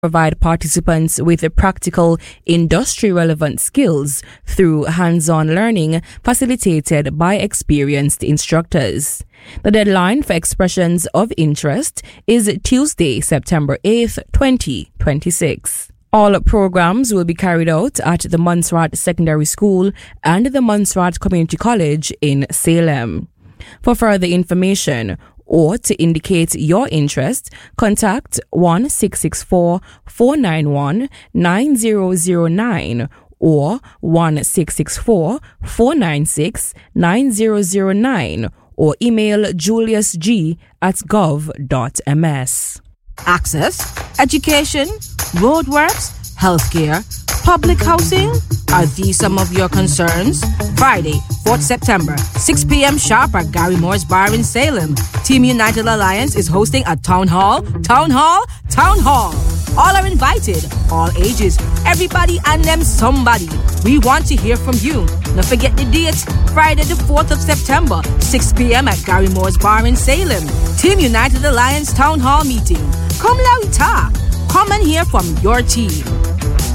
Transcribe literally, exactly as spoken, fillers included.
provide participants with practical, industry-relevant skills through hands-on learning facilitated by experienced instructors. The deadline for expressions of interest is Tuesday, September eighth, twenty twenty-six. All programs will be carried out at the Montserrat Secondary School and the Montserrat Community College in Salem. For further information or to indicate your interest, contact one six six four, four nine one, nine zero zero nine or one six six four, four nine six, nine zero zero nine or email juliusg at gov dot m s. Access, education, roadworks, healthcare, public housing? Are these some of your concerns? Friday, fourth September, six p.m. sharp at Gary Moore's Bar in Salem. Team United Alliance is hosting a town hall, town hall, town hall. All are invited, all ages, everybody and them somebody. We want to hear from you. Don't forget the date, Friday the fourth of September, six p.m. at Gary Moore's Bar in Salem. Team United Alliance Town Hall meeting. Come la talk. Come and hear from your team.